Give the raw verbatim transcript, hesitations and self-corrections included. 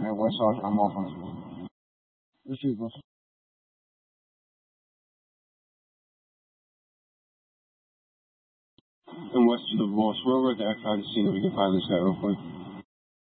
at West Arch. I'm off on school. Let's see, bro. And west of the Ross Railroad, the X I to see if we can find this guy real quick.